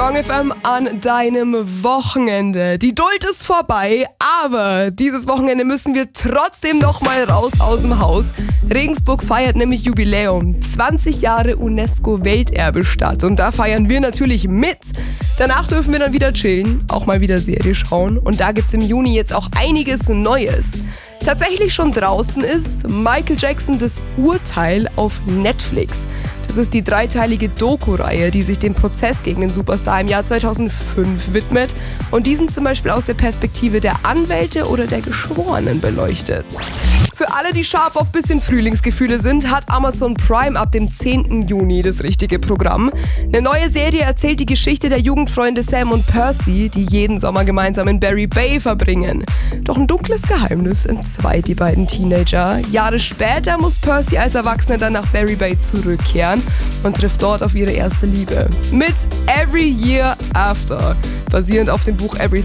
Gong FM an deinem Wochenende. Die Duld ist vorbei, aber dieses Wochenende müssen wir trotzdem noch mal raus aus dem Haus. Regensburg feiert nämlich Jubiläum. 20 Jahre UNESCO-Welterbestadt. Und da feiern wir natürlich mit. Danach dürfen wir dann wieder chillen, auch mal wieder Serie schauen. Und da gibt's im Juni jetzt auch einiges Neues. Tatsächlich schon draußen ist Michael Jackson das Urteil auf Netflix. Das ist die dreiteilige Doku-Reihe, die sich dem Prozess gegen den Superstar im Jahr 2005 widmet und diesen zum Beispiel aus der Perspektive der Anwälte oder der Geschworenen beleuchtet. Für alle, die scharf auf bisschen Frühlingsgefühle sind, hat Amazon Prime ab dem 10. Juni das richtige Programm. Eine neue Serie erzählt die Geschichte der Jugendfreunde Sam und Percy, die jeden Sommer gemeinsam in Barry Bay verbringen. Doch ein dunkles Geheimnis entzweit die beiden Teenager. Jahre später muss Percy als Erwachsener dann nach Barry Bay zurückkehren und trifft dort auf ihre erste Liebe. Mit Every Year After, basierend auf dem Buch Every